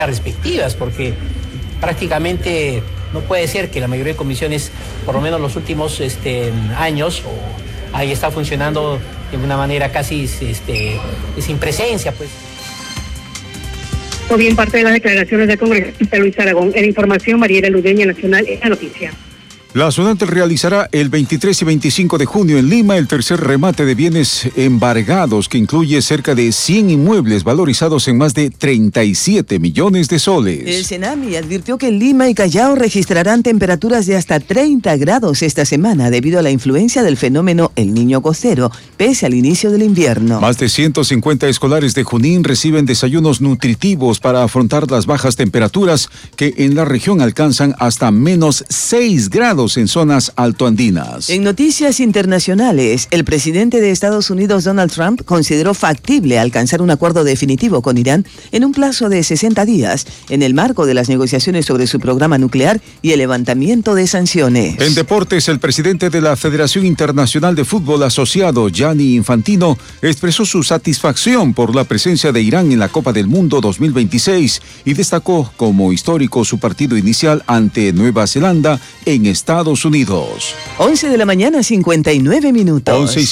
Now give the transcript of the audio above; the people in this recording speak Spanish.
respectivas, porque prácticamente no puede ser que la mayoría de comisiones, por lo menos los últimos años, ahí está funcionando de una manera casi sin presencia, pues. O bien parte de las declaraciones del congresista Luis Aragón. En información, Mariela Ludeña, Nacional, es la noticia. La SUNAT realizará el 23 y 25 de junio en Lima el tercer remate de bienes embargados que incluye cerca de 100 inmuebles valorizados en más de 37 millones de soles. El Senami advirtió que Lima y Callao registrarán temperaturas de hasta 30 grados esta semana debido a la influencia del fenómeno El Niño Costero, pese al inicio del invierno. Más de 150 escolares de Junín reciben desayunos nutritivos para afrontar las bajas temperaturas que en la región alcanzan hasta menos 6 grados en zonas altoandinas. En noticias internacionales, el presidente de Estados Unidos, Donald Trump, consideró factible alcanzar un acuerdo definitivo con Irán en un plazo de 60 días, en el marco de las negociaciones sobre su programa nuclear y el levantamiento de sanciones. En deportes, el presidente de la Federación Internacional de Fútbol Asociado, Gianni Infantino, expresó su satisfacción por la presencia de Irán en la Copa del Mundo 2026 y destacó como histórico su partido inicial ante Nueva Zelanda en Estados Unidos. 11 de la mañana, 59 minutos.